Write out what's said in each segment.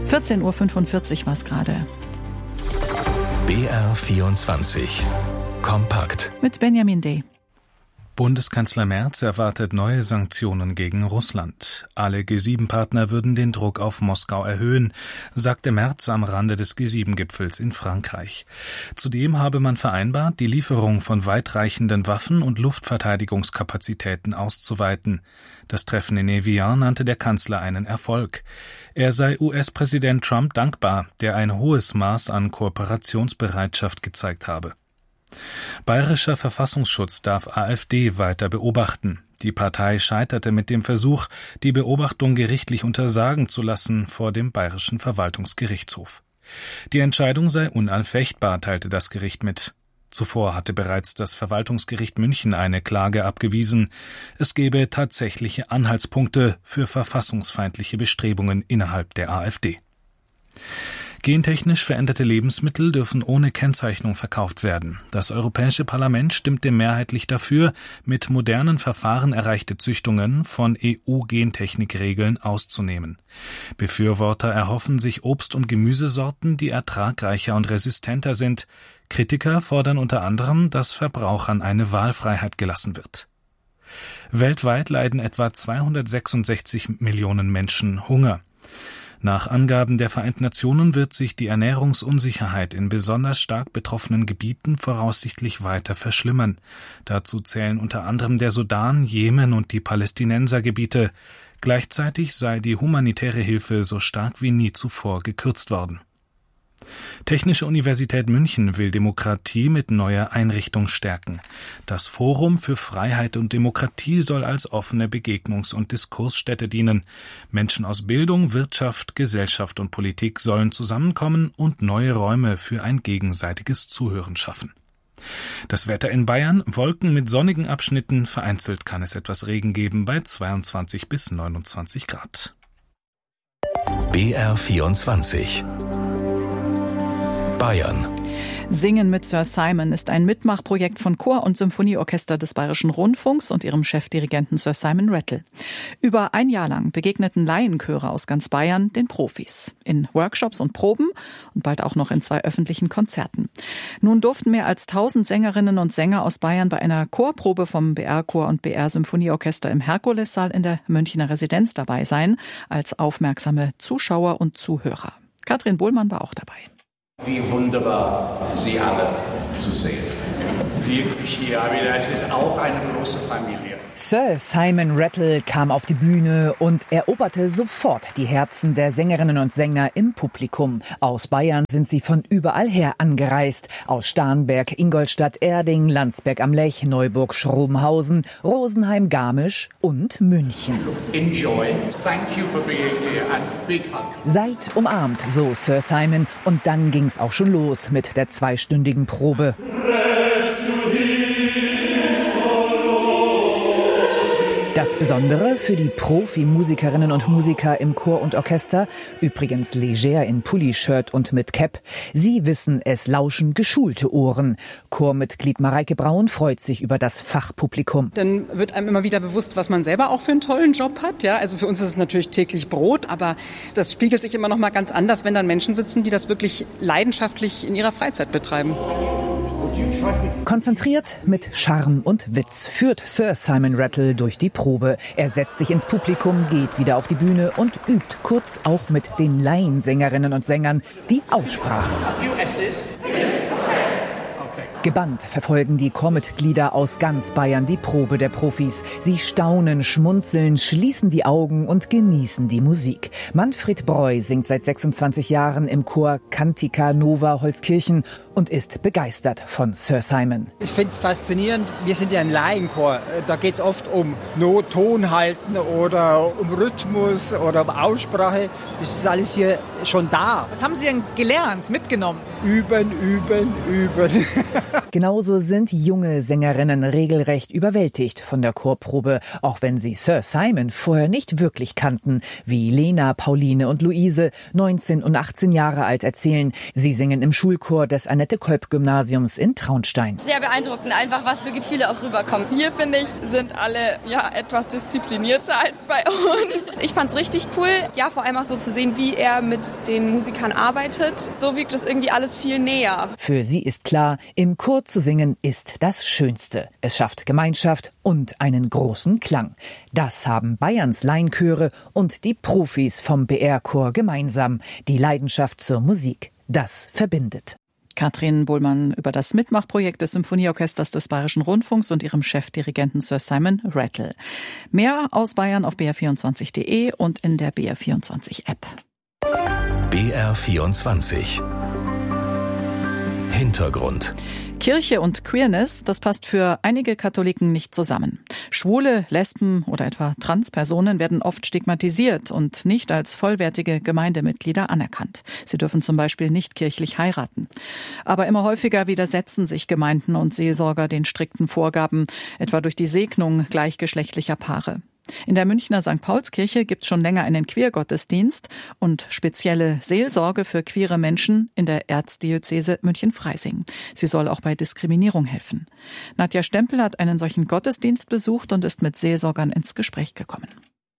14:45 Uhr war es gerade. BR24 Kompakt Mit Benjamin Day. Bundeskanzler Merz erwartet neue Sanktionen gegen Russland. Alle G7-Partner würden den Druck auf Moskau erhöhen, sagte Merz am Rande des G7-Gipfels in Frankreich. Zudem habe man vereinbart, die Lieferung von weitreichenden Waffen und Luftverteidigungskapazitäten auszuweiten. Das Treffen in Evian nannte der Kanzler einen Erfolg. Er sei US-Präsident Trump dankbar, der ein hohes Maß an Kooperationsbereitschaft gezeigt habe. Bayerischer Verfassungsschutz darf AfD weiter beobachten. Die Partei scheiterte mit dem Versuch, die Beobachtung gerichtlich untersagen zu lassen vor dem Bayerischen Verwaltungsgerichtshof. Die Entscheidung sei unanfechtbar, teilte das Gericht mit. Zuvor hatte bereits das Verwaltungsgericht München eine Klage abgewiesen. Es gebe tatsächliche Anhaltspunkte für verfassungsfeindliche Bestrebungen innerhalb der AfD. Gentechnisch veränderte Lebensmittel dürfen ohne Kennzeichnung verkauft werden. Das Europäische Parlament stimmte mehrheitlich dafür, mit modernen Verfahren erreichte Züchtungen von EU-Gentechnikregeln auszunehmen. Befürworter erhoffen sich Obst- und Gemüsesorten, die ertragreicher und resistenter sind. Kritiker fordern unter anderem, dass Verbrauchern eine Wahlfreiheit gelassen wird. Weltweit leiden etwa 266 Millionen Menschen Hunger. Nach Angaben der Vereinten Nationen wird sich die Ernährungsunsicherheit in besonders stark betroffenen Gebieten voraussichtlich weiter verschlimmern. Dazu zählen unter anderem der Sudan, Jemen und die Palästinensergebiete. Gleichzeitig sei die humanitäre Hilfe so stark wie nie zuvor gekürzt worden. Technische Universität München will Demokratie mit neuer Einrichtung stärken. Das Forum für Freiheit und Demokratie soll als offene Begegnungs- und Diskursstätte dienen. Menschen aus Bildung, Wirtschaft, Gesellschaft und Politik sollen zusammenkommen und neue Räume für ein gegenseitiges Zuhören schaffen. Das Wetter in Bayern: Wolken mit sonnigen Abschnitten, vereinzelt kann es etwas Regen geben bei 22 bis 29 Grad. BR24 Bayern. Singen mit Sir Simon ist ein Mitmachprojekt von Chor- und Symphonieorchester des Bayerischen Rundfunks und ihrem Chefdirigenten Sir Simon Rattle. Über ein Jahr lang begegneten Laienchöre aus ganz Bayern den Profis. In Workshops und Proben und bald auch noch in 2 öffentlichen Konzerten. Nun durften mehr als 1000 Sängerinnen und Sänger aus Bayern bei einer Chorprobe vom BR-Chor und BR-Symphonieorchester im Herkulessaal in der Münchner Residenz dabei sein, als aufmerksame Zuschauer und Zuhörer. Katrin Bohlmann war auch dabei. Wie wunderbar, Sie alle zu sehen. Wirklich hier, aber es ist auch eine große Familie. Sir Simon Rattle kam auf die Bühne und eroberte sofort die Herzen der Sängerinnen und Sänger im Publikum. Aus Bayern sind sie von überall her angereist. Aus Starnberg, Ingolstadt, Erding, Landsberg am Lech, Neuburg, Schrobenhausen, Rosenheim, Garmisch und München. Enjoy. Thank you for being here and big hug. Seid umarmt, so Sir Simon. Und dann ging's auch schon los mit der 2-stündigen Probe. Das Besondere für die Profimusikerinnen und Musiker im Chor und Orchester, übrigens leger in Pulli-Shirt und mit Cap, sie wissen, es lauschen geschulte Ohren. Chormitglied Mareike Braun freut sich über das Fachpublikum. Dann wird einem immer wieder bewusst, was man selber auch für einen tollen Job hat. Ja, also für uns ist es natürlich täglich Brot, aber das spiegelt sich immer noch mal ganz anders, wenn dann Menschen sitzen, die das wirklich leidenschaftlich in ihrer Freizeit betreiben. Konzentriert, mit Charme und Witz führt Sir Simon Rattle durch die Probe. Er setzt sich ins Publikum, geht wieder auf die Bühne und übt kurz auch mit den Laiensängerinnen und Sängern die Aussprache. Gebannt verfolgen die Chormitglieder aus ganz Bayern die Probe der Profis. Sie staunen, schmunzeln, schließen die Augen und genießen die Musik. Manfred Breu singt seit 26 Jahren im Chor Cantica Nova Holzkirchen und ist begeistert von Sir Simon. Ich finde es faszinierend. Wir sind ja ein Laienchor. Da geht es oft um Ton halten oder um Rhythmus oder um Aussprache. Das ist alles hier schon da. Was haben Sie denn gelernt, mitgenommen? Üben. genauso sind junge Sängerinnen regelrecht überwältigt von der Chorprobe, auch wenn sie Sir Simon vorher nicht wirklich kannten, wie Lena, Pauline und Luise, 19 und 18 Jahre alt, erzählen. Sie singen im Schulchor des Annette-Kolb-Gymnasiums in Traunstein. Sehr beeindruckend, einfach was für Gefühle auch rüberkommen. Hier, finde ich, sind alle etwas disziplinierter als bei uns. Ich fand es richtig cool, vor allem auch so zu sehen, wie er mit den Musikern arbeitet. So wirkt es irgendwie alles viel näher. Für sie ist klar, im Chor zu singen ist das Schönste. Es schafft Gemeinschaft und einen großen Klang. Das haben Bayerns Laienchöre und die Profis vom BR-Chor gemeinsam. Die Leidenschaft zur Musik, das verbindet. Katrin Bohlmann über das Mitmachprojekt des Symphonieorchesters des Bayerischen Rundfunks und ihrem Chefdirigenten Sir Simon Rattle. Mehr aus Bayern auf br24.de und in der BR24-App. BR24 Hintergrund. Kirche und Queerness, das passt für einige Katholiken nicht zusammen. Schwule, Lesben oder etwa Transpersonen werden oft stigmatisiert und nicht als vollwertige Gemeindemitglieder anerkannt. Sie dürfen zum Beispiel nicht kirchlich heiraten. Aber immer häufiger widersetzen sich Gemeinden und Seelsorger den strikten Vorgaben, etwa durch die Segnung gleichgeschlechtlicher Paare. In der Münchner St. Paulskirche gibt es schon länger einen Queergottesdienst und spezielle Seelsorge für queere Menschen in der Erzdiözese München-Freising. Sie soll auch bei Diskriminierung helfen. Nadja Stempel hat einen solchen Gottesdienst besucht und ist mit Seelsorgern ins Gespräch gekommen.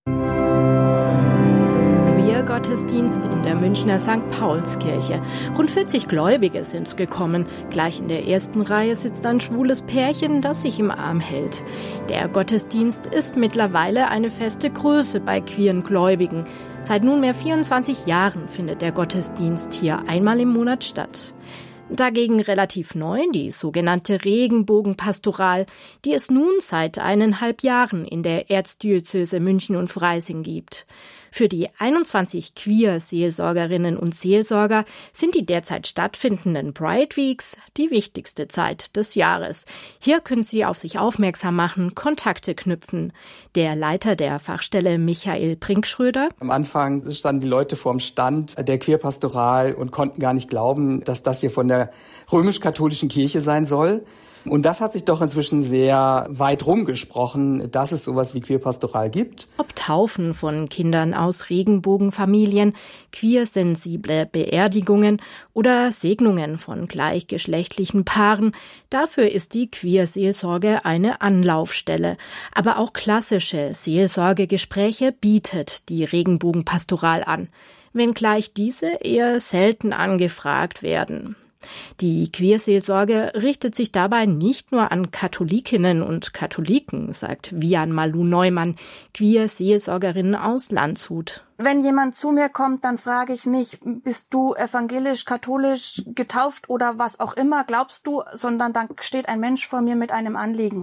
Gottesdienst in der Münchner St. Paulskirche. Rund 40 Gläubige sind gekommen. Gleich in der ersten Reihe sitzt ein schwules Pärchen, das sich im Arm hält. Der Gottesdienst ist mittlerweile eine feste Größe bei queeren Gläubigen. Seit nunmehr 24 Jahren findet der Gottesdienst hier einmal im Monat statt. Dagegen relativ neu die sogenannte Regenbogenpastoral, die es nun seit 1,5 Jahren in der Erzdiözese München und Freising gibt. Für die 21 Queer-Seelsorgerinnen und Seelsorger sind die derzeit stattfindenden Pride Weeks die wichtigste Zeit des Jahres. Hier können sie auf sich aufmerksam machen, Kontakte knüpfen. Der Leiter der Fachstelle Michael Prinkschröder. Am Anfang standen die Leute vorm Stand der Queerpastoral und konnten gar nicht glauben, dass das hier von der römisch-katholischen Kirche sein soll. Und das hat sich doch inzwischen sehr weit rumgesprochen, dass es sowas wie Queerpastoral gibt. Ob Taufen von Kindern aus Regenbogenfamilien, queersensible Beerdigungen oder Segnungen von gleichgeschlechtlichen Paaren, dafür ist die Queerseelsorge eine Anlaufstelle. Aber auch klassische Seelsorgegespräche bietet die Regenbogenpastoral an, wenngleich diese eher selten angefragt werden. Die Queerseelsorge richtet sich dabei nicht nur an Katholikinnen und Katholiken, sagt Vian Malou Neumann, Queerseelsorgerin aus Landshut. Wenn jemand zu mir kommt, dann frage ich nicht, bist du evangelisch, katholisch, getauft oder was auch immer, glaubst du, sondern dann steht ein Mensch vor mir mit einem Anliegen.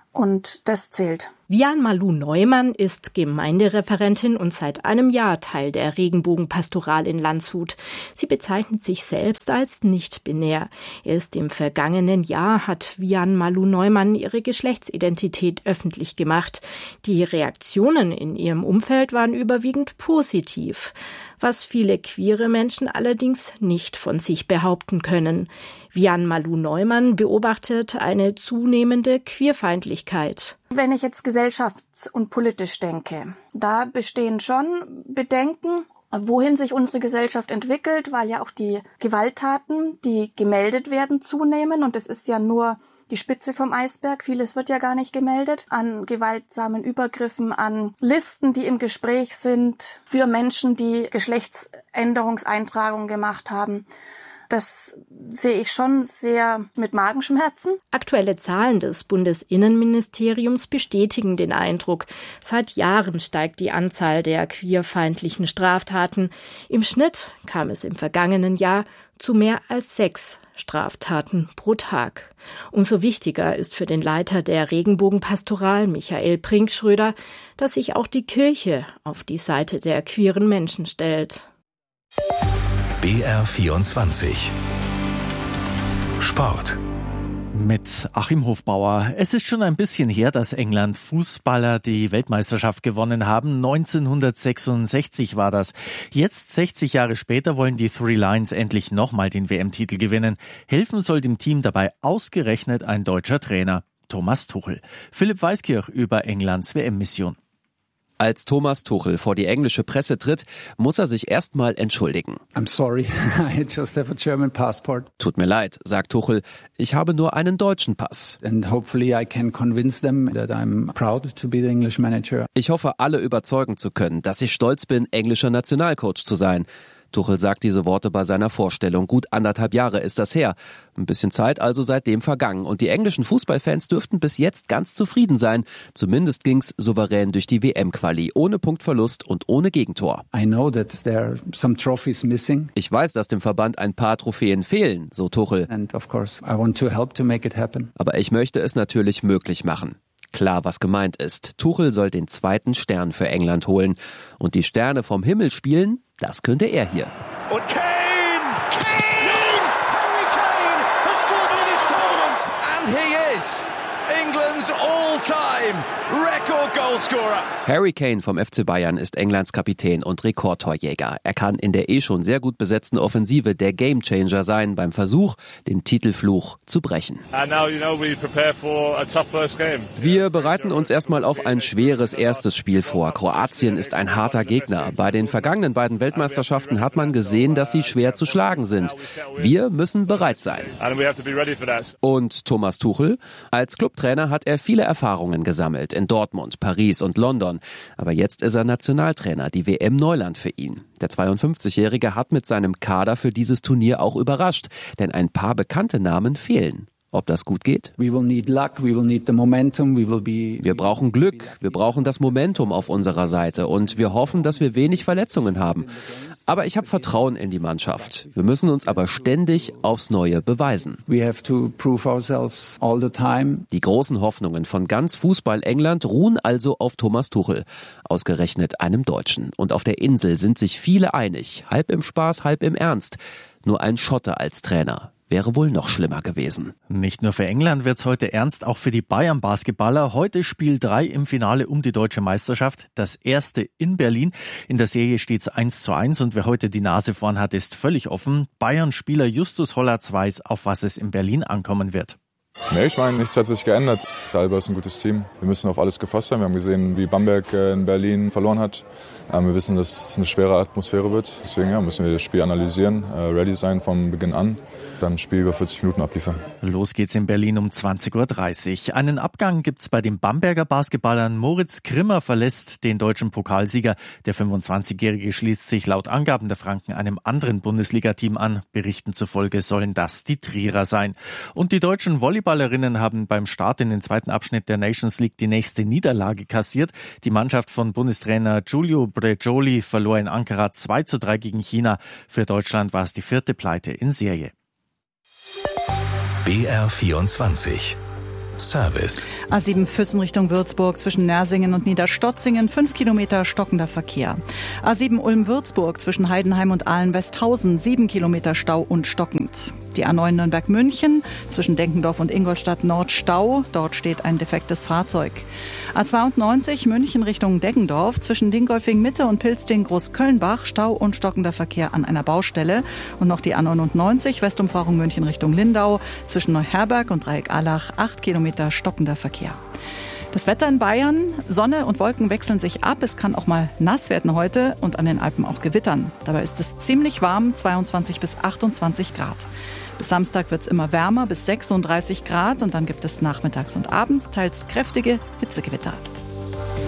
Und das zählt. Vian Malou Neumann ist Gemeindereferentin und seit einem Jahr Teil der Regenbogenpastoral in Landshut. Sie bezeichnet sich selbst als nicht-binär. Erst im vergangenen Jahr hat Vian Malou Neumann ihre Geschlechtsidentität öffentlich gemacht. Die Reaktionen in ihrem Umfeld waren überwiegend positiv, was viele queere Menschen allerdings nicht von sich behaupten können. Vian Malou Neumann beobachtet eine zunehmende Queerfeindlichkeit. Wenn ich jetzt gesellschafts- und politisch denke, da bestehen schon Bedenken, wohin sich unsere Gesellschaft entwickelt, weil ja auch die Gewalttaten, die gemeldet werden, zunehmen. Und es ist ja nur die Spitze vom Eisberg. Vieles wird ja gar nicht gemeldet. An gewaltsamen Übergriffen, an Listen, die im Gespräch sind für Menschen, die Geschlechtsänderungseintragungen gemacht haben. Das sehe ich schon sehr mit Magenschmerzen. Aktuelle Zahlen des Bundesinnenministeriums bestätigen den Eindruck. Seit Jahren steigt die Anzahl der queerfeindlichen Straftaten. Im Schnitt kam es im vergangenen Jahr zu mehr als 6 Straftaten pro Tag. Umso wichtiger ist für den Leiter der Regenbogenpastoral, Michael Prinkschröder, dass sich auch die Kirche auf die Seite der queeren Menschen stellt. BR24 Sport. Mit Achim Hofbauer. Es ist schon ein bisschen her, dass England Fußballer die Weltmeisterschaft gewonnen haben. 1966 war das. Jetzt, 60 Jahre später, wollen die Three Lions endlich nochmal den WM-Titel gewinnen. Helfen soll dem Team dabei ausgerechnet ein deutscher Trainer, Thomas Tuchel. Philipp Weiskirch über Englands WM-Mission. Als Thomas Tuchel vor die englische Presse tritt, muss er sich erstmal entschuldigen. I'm sorry, I just have a German passport. Tut mir leid, sagt Tuchel, ich habe nur einen deutschen Pass. And hopefully I can convince them that I'm proud to be the English manager. Ich hoffe, alle überzeugen zu können, dass ich stolz bin, englischer Nationalcoach zu sein. Tuchel sagt diese Worte bei seiner Vorstellung. Gut 1,5 Jahre ist das her. Ein bisschen Zeit also seitdem vergangen. Und die englischen Fußballfans dürften bis jetzt ganz zufrieden sein. Zumindest ging's souverän durch die WM-Quali. Ohne Punktverlust und ohne Gegentor. I know that there are some trophies missing. Ich weiß, dass dem Verband ein paar Trophäen fehlen, so Tuchel. And of course, I want to help to make it happen. Aber ich möchte es natürlich möglich machen. Klar, was gemeint ist. Tuchel soll den 2. Stern für England holen. Und die Sterne vom Himmel spielen, das könnte er hier. Und Kane! Kane! Harry Kane has scored in this tournament! And he is England's all-time record goalscorer. Harry Kane vom FC Bayern ist Englands Kapitän und Rekordtorjäger. Er kann in der schon sehr gut besetzten Offensive der Gamechanger sein beim Versuch, den Titelfluch zu brechen. Wir bereiten uns erstmal auf ein schweres erstes Spiel vor. Kroatien ist ein harter Gegner. Bei den vergangenen beiden Weltmeisterschaften hat man gesehen, dass sie schwer zu schlagen sind. Wir müssen bereit sein. Und Thomas Tuchel? Als Clubtrainer hat er viele Erfahrungen gesammelt in Dortmund, Paris und London. Aber jetzt ist er Nationaltrainer, die WM Neuland für ihn. Der 52-Jährige hat mit seinem Kader für dieses Turnier auch überrascht, denn ein paar bekannte Namen fehlen. Ob das gut geht? Wir brauchen Glück, wir brauchen das Momentum auf unserer Seite und wir hoffen, dass wir wenig Verletzungen haben. Aber ich habe Vertrauen in die Mannschaft. Wir müssen uns aber ständig aufs Neue beweisen. We have to prove ourselves all the time. Die großen Hoffnungen von ganz Fußball England ruhen also auf Thomas Tuchel, ausgerechnet einem Deutschen. Und auf der Insel sind sich viele einig, halb im Spaß, halb im Ernst. Nur ein Schotte als Trainer wäre wohl noch schlimmer gewesen. Nicht nur für England wird's heute ernst, auch für die Bayern-Basketballer. Heute Spiel 3 im Finale um die deutsche Meisterschaft. Das erste in Berlin. In der Serie steht's 1:1 und wer heute die Nase vorn hat, ist völlig offen. Bayern-Spieler Justus Hollatz weiß, auf was es in Berlin ankommen wird. Nee, ich meine, nichts hat sich geändert. Alba ist ein gutes Team. Wir müssen auf alles gefasst sein. Wir haben gesehen, wie Bamberg in Berlin verloren hat. Wir wissen, dass es eine schwere Atmosphäre wird. Deswegen müssen wir das Spiel analysieren, ready sein vom Beginn an. Dann das Spiel über 40 Minuten abliefern. Los geht's in Berlin um 20:30 Uhr. Einen Abgang gibt's bei den Bamberger Basketballern. Moritz Grimmer verlässt den deutschen Pokalsieger. Der 25-Jährige schließt sich laut Angaben der Franken einem anderen Bundesliga-Team an. Berichten zufolge sollen das die Trierer sein. Und die deutschen Volleyballerinnen haben beim Start in den zweiten Abschnitt der Nations League die nächste Niederlage kassiert. Die Mannschaft von Bundestrainer Giulio Bregioli verlor in Ankara 2:3 gegen China. Für Deutschland war es die 4. Pleite in Serie. BR24 Service. A7 Füssen Richtung Würzburg zwischen Nersingen und Niederstotzingen 5 Kilometer stockender Verkehr. A7 Ulm-Würzburg zwischen Heidenheim und Ahlen-Westhausen 7 Kilometer Stau und stockend. Die A9 Nürnberg-München zwischen Denkendorf und Ingolstadt Nord Stau. Dort steht ein defektes Fahrzeug. A92 München Richtung Deggendorf zwischen Dingolfing-Mitte und Pilzding-Großkölnbach Stau und stockender Verkehr an einer Baustelle. Und noch die A99 Westumfahrung München Richtung Lindau zwischen Neuherberg und Dreieck-Allach 8 Kilometer stockender Verkehr. Das Wetter in Bayern, Sonne und Wolken wechseln sich ab. Es kann auch mal nass werden heute und an den Alpen auch gewittern. Dabei ist es ziemlich warm, 22 bis 28 Grad. Bis Samstag wird es immer wärmer, bis 36 Grad und dann gibt es nachmittags und abends teils kräftige Hitzegewitter.